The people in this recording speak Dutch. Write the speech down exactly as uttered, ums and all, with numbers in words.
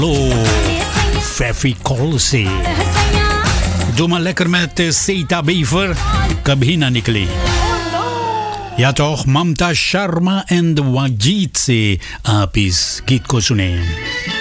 Fevicol से doe maar lekker met Seta Beaver, kabhi na nikli. Ja toch, Mamta Sharma en de Wajid se आप इस गीत को सुने.